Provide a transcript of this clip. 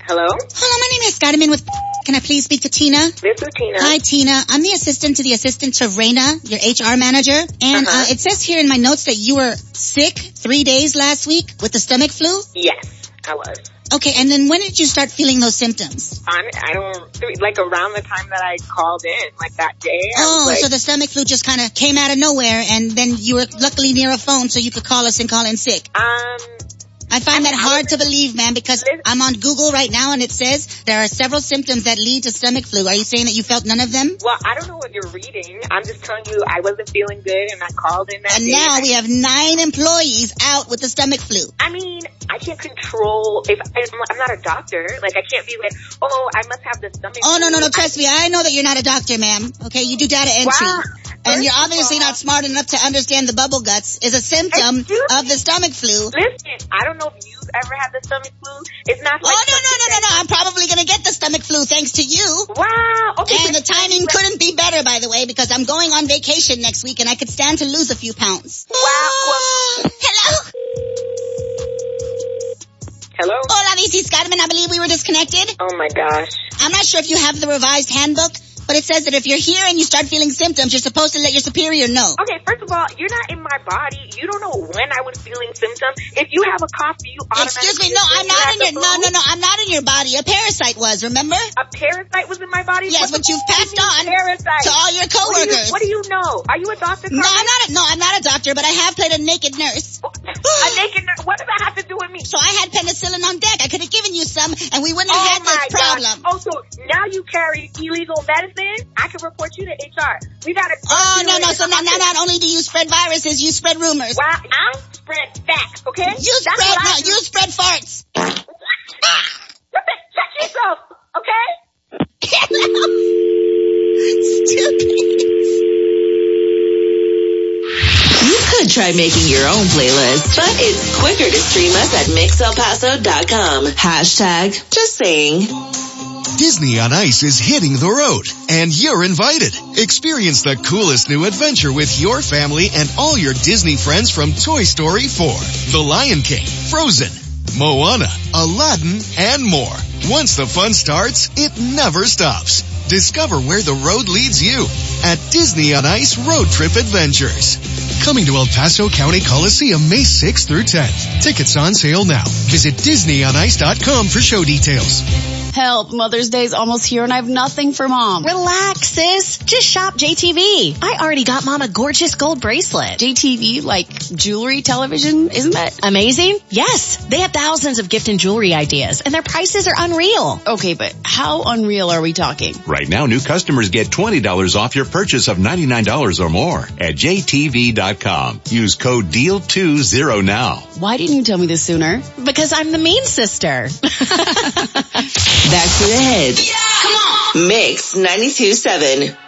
Hello? Hello, my name is Carmen with... Can I please speak to Tina? This is Tina. Hi, Tina. I'm the assistant to Raina, your HR manager. And it says here in my notes that you were sick 3 days last week with the stomach flu? Yes, I was. Okay, and then when did you start feeling those symptoms? Like around the time that I called in, like that day. So the stomach flu just kind of came out of nowhere, and then you were luckily near a phone so you could call us and call in sick. I find that hard to believe, man, because I'm on Google right now and it says there are several symptoms that lead to stomach flu. Are you saying that you felt none of them? Well, I don't know what you're reading. I'm just telling you I wasn't feeling good and I called in that day. And now we have 9 employees out with the stomach flu. I mean, I can't control if I'm not a doctor. Like, I can't be like, oh, I must have the stomach flu. Oh, no, trust me. I know that you're not a doctor, ma'am. Okay, you do data entry. Wow. And you're obviously not smart enough to understand the bubble guts is a symptom of the stomach flu. Listen, I don't know if you've ever had the stomach flu. It's not like... Oh, no. I'm probably going to get the stomach flu thanks to you. Wow. Okay. And the timing couldn't be better, by the way, because I'm going on vacation next week and I could stand to lose a few pounds. Wow. Hello? Hello? Hola, this is Carmen. I believe we were disconnected. Oh, my gosh. I'm not sure if you have the revised handbook, but it says that if you're here and you start feeling symptoms, you're supposed to let your superior know. Okay, first of all, you're not in my body. You don't know when I was feeling symptoms. If you have a cough, you automatically... Excuse me, no, I'm not in your... No, I'm not in your body. A parasite was, remember? A parasite was in my body? Yes, but you've passed on to all your coworkers. What do you know? Are you a doctor, Carmen? No, I'm not a doctor, but I have played a naked nurse. A naked nurse? What does that have to do with me? So I had penicillin on deck. I could have given you some, and we wouldn't have had this problem. Oh, so now you carry illegal medicine? I can report you to HR. We got to... No. So now not only do you spread viruses, you spread rumors. Wow, I spread facts, okay? You spread farts. Shut yourself, okay? Stupid. You could try making your own playlist, but it's quicker to stream us at mixelpaso.com. # just saying. Disney on Ice is hitting the road, and you're invited. Experience the coolest new adventure with your family and all your Disney friends from Toy Story 4, The Lion King, Frozen, Moana, Aladdin, and more. Once the fun starts, it never stops. Discover where the road leads you at Disney on Ice Road Trip Adventures. Coming to El Paso County Coliseum May 6th through 10th. Tickets on sale now. Visit DisneyOnIce.com for show details. Help, Mother's Day's almost here and I have nothing for Mom. Relax, sis. Just shop JTV. I already got Mom a gorgeous gold bracelet. JTV, like jewelry, television, isn't that amazing? Yes. They have thousands of gift and jewelry ideas and their prices are unreal. Okay, but how unreal are we talking? Right now, new customers get $20 off your purchase of $99 or more at JTV.com. Use code DEAL20 now. Why didn't you tell me this sooner? Because I'm the mean sister. Back to the head. Yeah! Come on! Mix 92.7.